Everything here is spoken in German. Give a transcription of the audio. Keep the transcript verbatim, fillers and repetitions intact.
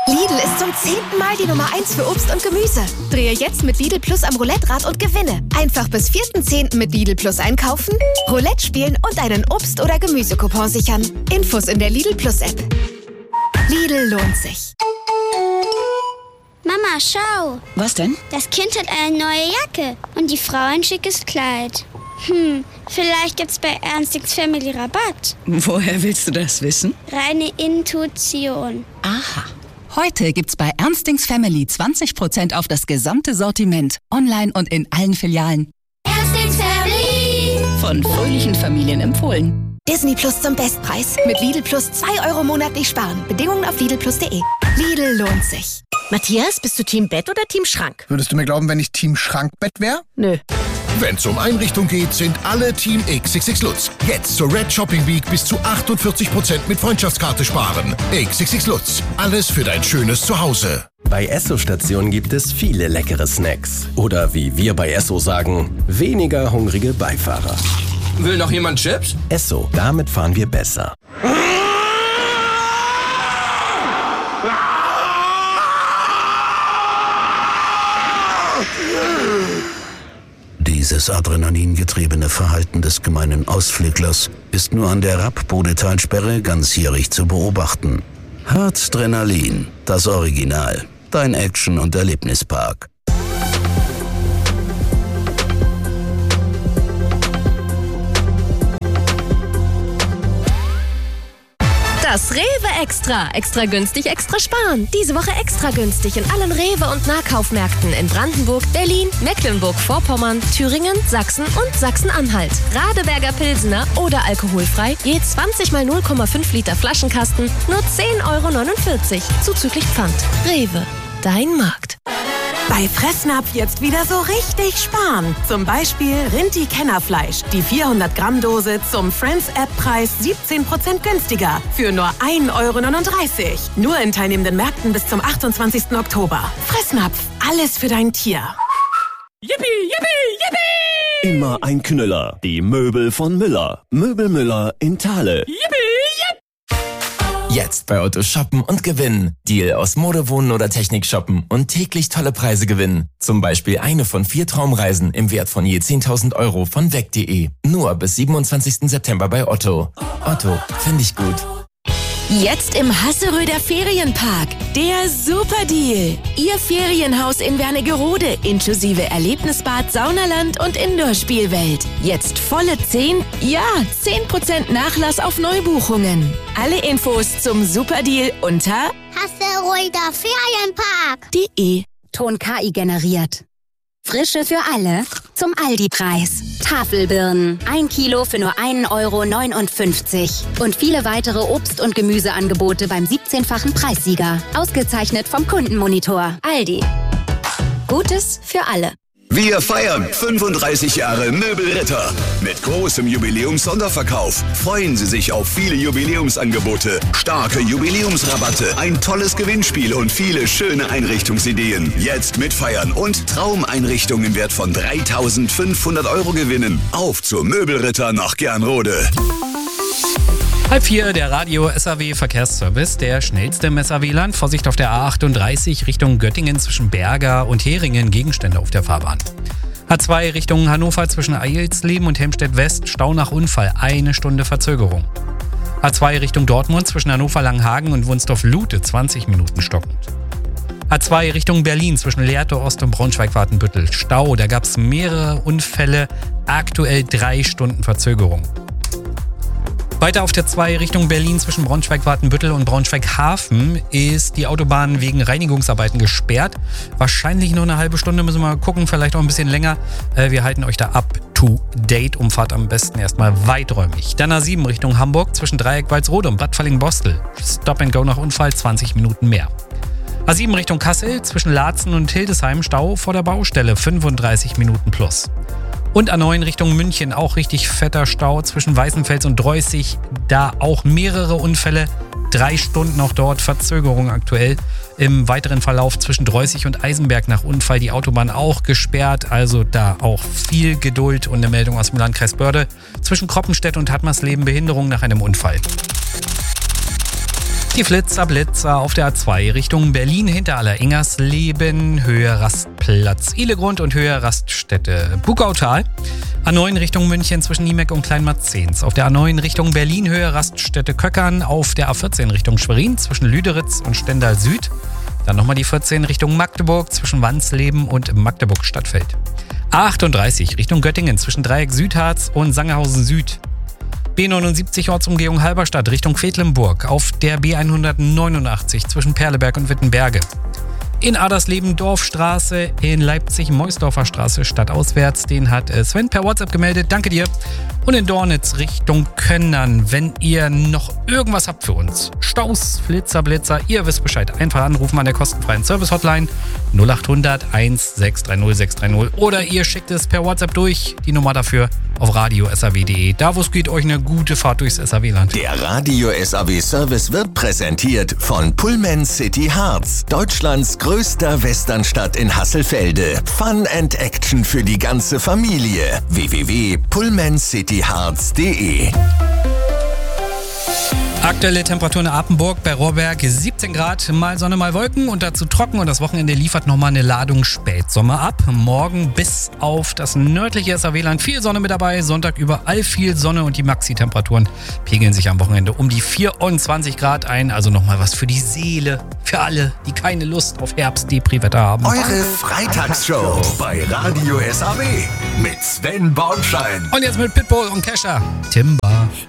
Lidl ist zum zehnten Mal die Nummer eins für Obst und Gemüse. Drehe jetzt mit Lidl Plus am Roulette-Rad und gewinne. Einfach bis vierten zehnten mit Lidl Plus einkaufen, Roulette spielen und einen Obst- oder Gemüsecoupon sichern. Infos in der Lidl Plus App. Lidl lohnt sich. Mama, schau. Was denn? Das Kind hat eine neue Jacke und die Frau ein schickes Kleid. Hm, vielleicht gibt's bei Ernstings Family Rabatt. Woher willst du das wissen? Reine Intuition. Aha. Heute gibt's bei Ernstings Family zwanzig Prozent auf das gesamte Sortiment. Online und in allen Filialen. Ernstings Family. Von fröhlichen Familien empfohlen. Disney Plus zum Bestpreis. Mit Lidl Plus zwei Euro monatlich sparen. Bedingungen auf lidl plus punkt de. Lidl lohnt sich. Matthias, bist du Team Bett oder Team Schrank? Würdest du mir glauben, wenn ich Team Schrankbett wäre? Nö. Wenn's um Einrichtung geht, sind alle Team X X X Lutz. Jetzt zur Red Shopping Week bis zu achtundvierzig Prozent mit Freundschaftskarte sparen. X X X Lutz. Alles für dein schönes Zuhause. Bei Esso-Stationen gibt es viele leckere Snacks. Oder wie wir bei Esso sagen, weniger hungrige Beifahrer. Will noch jemand Chips? Esso, damit fahren wir besser. Dieses adrenalingetriebene Verhalten des gemeinen Ausflüglers ist nur an der Rapp-Bodetalsperre ganzjährig zu beobachten. Herzdrenalin, das Original, dein Action- und Erlebnispark. Das Rewe Extra. Extra günstig, extra sparen. Diese Woche extra günstig in allen Rewe- und Nahkaufmärkten in Brandenburg, Berlin, Mecklenburg-Vorpommern, Thüringen, Sachsen und Sachsen-Anhalt. Radeberger Pilsener oder alkoholfrei, je zwanzig mal null Komma fünf Liter Flaschenkasten, nur zehn Euro neunundvierzig, zuzüglich Pfand. Rewe, dein Markt. Bei Fressnapf jetzt wieder so richtig sparen. Zum Beispiel Rinti-Kennerfleisch. Die vierhundert Gramm Dose zum Friends-App-Preis siebzehn Prozent günstiger. Für nur ein Euro neununddreißig. Nur in teilnehmenden Märkten bis zum achtundzwanzigsten Oktober. Fressnapf. Alles für dein Tier. Yippie, yippie, yippie! Immer ein Knüller. Die Möbel von Müller. Möbel Müller in Thale. Yippie, yipp! Jetzt bei Otto shoppen und gewinnen. Deal aus Modewohnen oder Technik shoppen und täglich tolle Preise gewinnen. Zum Beispiel eine von vier Traumreisen im Wert von je zehntausend Euro von weg punkt de. Nur bis siebenundzwanzigsten September bei Otto. Otto, finde ich gut. Jetzt im Hasseröder Ferienpark. Der Superdeal. Ihr Ferienhaus in Wernigerode inklusive Erlebnisbad, Saunaland und Indoor-Spielwelt. Jetzt volle zehn, ja, zehn Prozent Nachlass auf Neubuchungen. Alle Infos zum Superdeal unter Hasseröder Ferienpark. .de. Ton K I generiert. Frische für alle zum Aldi-Preis. Tafelbirnen, ein Kilo für nur ein Euro neunundfünfzig. Und viele weitere Obst- und Gemüseangebote beim siebzehnfachen Preissieger. Ausgezeichnet vom Kundenmonitor. Aldi. Gutes für alle. Wir feiern fünfunddreißig Jahre Möbelritter. Mit großem Jubiläums-Sonderverkauf freuen Sie sich auf viele Jubiläumsangebote, starke Jubiläumsrabatte, ein tolles Gewinnspiel und viele schöne Einrichtungsideen. Jetzt mitfeiern und Traumeinrichtungen im Wert von dreitausendfünfhundert Euro gewinnen. Auf zur Möbelritter nach Gernrode. Halb vier, der Radio-S A W-Verkehrsservice, der schnellste im S A W-Land. Vorsicht auf der A achtunddreißig Richtung Göttingen zwischen Berger und Heringen, Gegenstände auf der Fahrbahn. H zwei Richtung Hannover zwischen Eilsleben und Helmstedt West, Stau nach Unfall, eine Stunde Verzögerung. H zwei Richtung Dortmund zwischen Hannover-Langenhagen und Wunsdorf-Lute, zwanzig Minuten stockend. H zwei Richtung Berlin zwischen Lehrte Ost und Braunschweig-Watenbüttel, Stau, da gab es mehrere Unfälle, aktuell drei Stunden Verzögerung. Weiter auf der zwei Richtung Berlin zwischen Braunschweig-Watenbüttel und Braunschweig-Hafen ist die Autobahn wegen Reinigungsarbeiten gesperrt. Wahrscheinlich nur eine halbe Stunde, müssen wir mal gucken, vielleicht auch ein bisschen länger. Wir halten euch da up to date, Umfahrt am besten erstmal weiträumig. Dann A sieben Richtung Hamburg zwischen Dreieck Walsrode und Bad Falling-Bostel. Stop and go nach Unfall, zwanzig Minuten mehr. A sieben Richtung Kassel zwischen Laatzen und Hildesheim, Stau vor der Baustelle, fünfunddreißig Minuten plus. Und A neun Richtung München, auch richtig fetter Stau zwischen Weißenfels und Dreußig. Da auch mehrere Unfälle, drei Stunden auch dort, Verzögerung aktuell. Im weiteren Verlauf zwischen Dreußig und Eisenberg nach Unfall die Autobahn auch gesperrt. Also da auch viel Geduld und eine Meldung aus dem Landkreis Börde. Zwischen Kroppenstedt und Hattmarsleben Behinderung nach einem Unfall. Die Flitzer Blitzer auf der A zwei Richtung Berlin hinter Aller-Ingersleben, Höhe Rastplatz Ihlegrund und Höhe Raststätte Bugautal. A neun Richtung München zwischen Niemeck und Kleinmarzens. Auf der A neun Richtung Berlin, Höhe Raststätte Köckern. Auf der A vierzehn Richtung Schwerin zwischen Lüderitz und Stendal Süd. Dann nochmal die vierzehn Richtung Magdeburg zwischen Wansleben und Magdeburg Stadtfeld. A achtunddreißig Richtung Göttingen zwischen Dreieck Südharz und Sangerhausen Süd. B neunundsiebzig Ortsumgehung Halberstadt Richtung Quedlinburg. Auf der B hundertneunundachtzig zwischen Perleberg und Wittenberge. In Adersleben Dorfstraße, in Leipzig Meusdorfer Straße stadtauswärts. Den hat Sven per WhatsApp gemeldet. Danke dir. Und in Dornitz Richtung Könnern, wenn ihr noch irgendwas habt für uns. Staus, Flitzer, Blitzer, ihr wisst Bescheid. Einfach anrufen an der kostenfreien Service-Hotline null acht hundert eins sechs drei null sechs drei null oder ihr schickt es per WhatsApp durch. Die Nummer dafür auf radio punkt s a w punkt de. Davos geht euch eine gute Fahrt durchs S A W-Land. Der Radio S A W-Service wird präsentiert von Pullman City Harz, Deutschlands größter Westernstadt in Hasselfelde. Fun and Action für die ganze Familie. w w w punkt pullman city harz punkt de. Aktuelle Temperatur in Apenburg bei Rohrberg siebzehn Grad, mal Sonne, mal Wolken und dazu trocken und das Wochenende liefert nochmal eine Ladung Spätsommer ab. Morgen bis auf das nördliche S A W-Land viel Sonne mit dabei, Sonntag überall viel Sonne und die Maxi-Temperaturen pegeln sich am Wochenende um die vierundzwanzig Grad ein, also nochmal was für die Seele, für alle, die keine Lust auf Herbst-Depri-Wetter haben. Eure Freitagsshow bei Radio S A W mit Sven Bornschein. Und jetzt mit Pitbull und Kesha, Timber.